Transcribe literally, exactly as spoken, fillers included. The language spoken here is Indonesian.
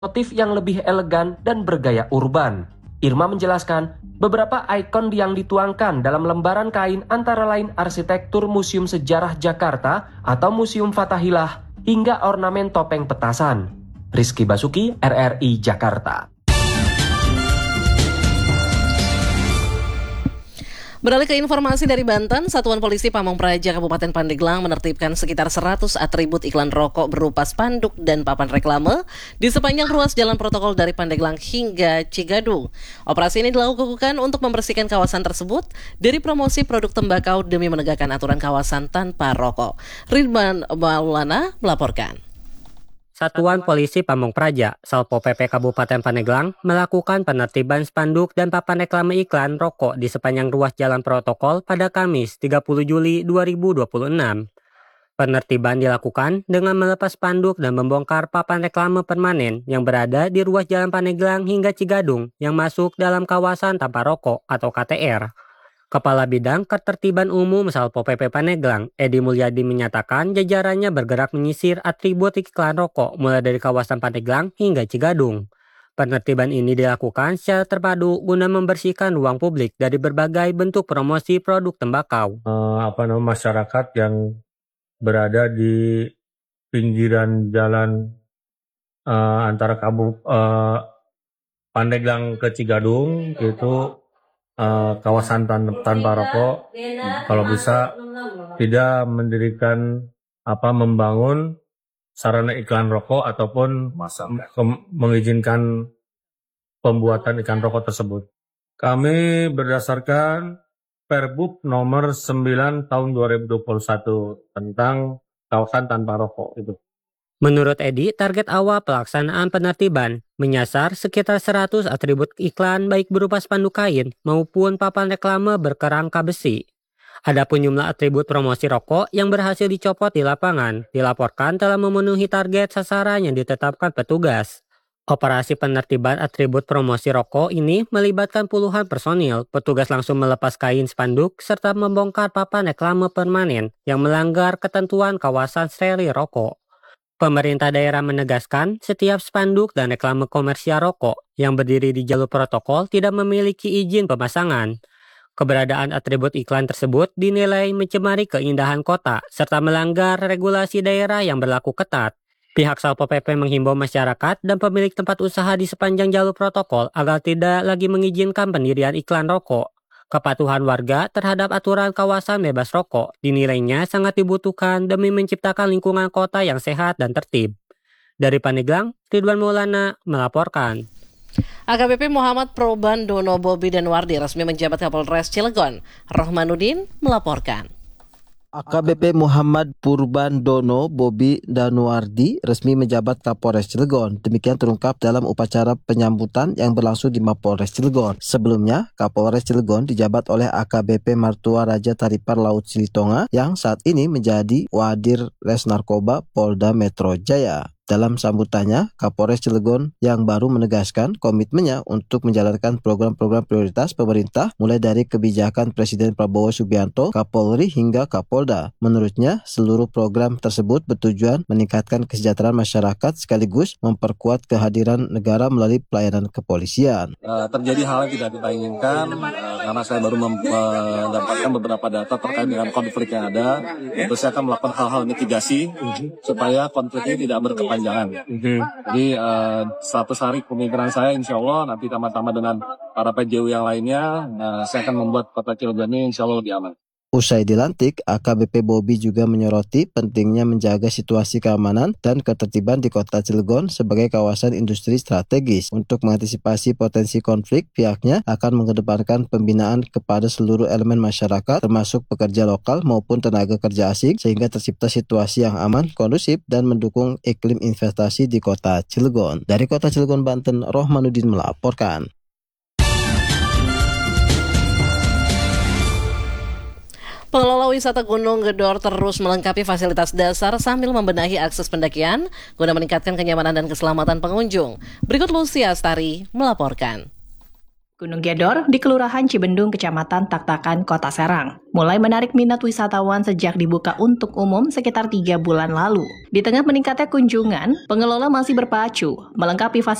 motif yang lebih elegan dan bergaya urban. Irma menjelaskan, beberapa ikon yang dituangkan dalam lembaran kain antara lain arsitektur Museum Sejarah Jakarta atau Museum Fathahillah hingga ornamen topeng petasan. Rizky Basuki, R R I Jakarta. Beralih ke informasi dari Banten, Satuan Polisi Pamong Praja Kabupaten Pandeglang menertibkan sekitar seratus atribut iklan rokok berupa spanduk dan papan reklame di sepanjang ruas jalan protokol dari Pandeglang hingga Cigadung. Operasi ini dilakukan untuk membersihkan kawasan tersebut dari promosi produk tembakau demi menegakkan aturan kawasan tanpa rokok. Ridwan Maulana melaporkan. Satuan Polisi Pamong Praja, Salpo P P Kabupaten Pandeglang, melakukan penertiban spanduk dan papan reklame iklan rokok di sepanjang ruas jalan protokol pada Kamis tiga puluh Juli dua ribu dua puluh enam. Penertiban dilakukan dengan melepas spanduk dan membongkar papan reklame permanen yang berada di ruas jalan Pandeglang hingga Cigadung yang masuk dalam kawasan tanpa rokok atau K T R. Kepala Bidang Ketertiban Umum Salpo P P Pandeglang, Edi Mulyadi menyatakan jajarannya bergerak menyisir atribut iklan rokok mulai dari kawasan Pandeglang hingga Cigadung. Penertiban ini dilakukan secara terpadu guna membersihkan ruang publik dari berbagai bentuk promosi produk tembakau. Uh, apa namanya masyarakat yang berada di pinggiran jalan uh, antara Kabup uh, Pandeglang ke Cigadung itu Uh, kawasan tan- tanpa rokok, kalau bisa tidak mendirikan apa membangun sarana iklan rokok ataupun ke- mengizinkan pembuatan iklan rokok tersebut. Kami berdasarkan Perbub nomor sembilan tahun dua ribu dua puluh satu tentang kawasan tanpa rokok itu. Menurut Edi, target awal pelaksanaan penertiban menyasar sekitar seratus atribut iklan baik berupa spanduk kain maupun papan reklame berkerangka besi. Adapun jumlah atribut promosi rokok yang berhasil dicopot di lapangan dilaporkan telah memenuhi target sasaran yang ditetapkan petugas. Operasi penertiban atribut promosi rokok ini melibatkan puluhan personil. Petugas langsung melepas kain spanduk serta membongkar papan reklame permanen yang melanggar ketentuan kawasan steril rokok. Pemerintah daerah menegaskan setiap spanduk dan reklame komersial rokok yang berdiri di jalur protokol tidak memiliki izin pemasangan. Keberadaan atribut iklan tersebut dinilai mencemari keindahan kota serta melanggar regulasi daerah yang berlaku ketat. Pihak Salpo P P menghimbau masyarakat dan pemilik tempat usaha di sepanjang jalur protokol agar tidak lagi mengizinkan pendirian iklan rokok. Kepatuhan warga terhadap aturan kawasan bebas rokok dinilainya sangat dibutuhkan demi menciptakan lingkungan kota yang sehat dan tertib. Dari Pandeglang, Ridwan Maulana melaporkan. A K B P Muhammad Purbandono Bobi Danwardi resmi menjabat Kapolres Cilegon. Rohmanuddin melaporkan. A K B P Muhammad Purbandono Bobi Danwardi resmi menjabat Kapolres Cilegon. Demikian terungkap dalam upacara penyambutan yang berlangsung di Mapolres Cilegon. Sebelumnya, Kapolres Cilegon dijabat oleh A K B P Martua Raja Taripar Laut Silitonga yang saat ini menjadi Wadir Res Narkoba Polda Metro Jaya. Dalam sambutannya, Kapolres Cilegon yang baru menegaskan komitmennya untuk menjalankan program-program prioritas pemerintah mulai dari kebijakan Presiden Prabowo Subianto, Kapolri hingga Kapolda. Menurutnya, seluruh program tersebut bertujuan meningkatkan kesejahteraan masyarakat sekaligus memperkuat kehadiran negara melalui pelayanan kepolisian. Uh, terjadi hal yang tidak kita inginkan uh, karena saya baru mendapatkan beberapa data terkait dengan konflik yang ada. Terus saya akan melakukan hal-hal mitigasi supaya konflik ini tidak berkepanjangan. Jangan. Mm-hmm. Jadi uh, seratus hari kepemimpinan saya insya Allah nanti tambah-tambah dengan para P J U yang lainnya, uh, saya akan membuat kota Cilegon ini insya Allah lebih aman. Usai dilantik, A K B P Bobi juga menyoroti pentingnya menjaga situasi keamanan dan ketertiban di kota Cilegon sebagai kawasan industri strategis. Untuk mengantisipasi potensi konflik, pihaknya akan mengedepankan pembinaan kepada seluruh elemen masyarakat, termasuk pekerja lokal maupun tenaga kerja asing, sehingga tercipta situasi yang aman, kondusif, dan mendukung iklim investasi di kota Cilegon. Dari kota Cilegon, Banten, Rohmanuddin melaporkan. Pengelola wisata Gunung Gedor terus melengkapi fasilitas dasar sambil membenahi akses pendakian guna meningkatkan kenyamanan dan keselamatan pengunjung. Berikut Lucia Astari melaporkan. Gunung Gedor di Kelurahan Cibendung, Kecamatan Taktakan, Kota Serang, mulai menarik minat wisatawan sejak dibuka untuk umum sekitar tiga bulan lalu. Di tengah meningkatnya kunjungan, pengelola masih berpacu melengkapi fasilitas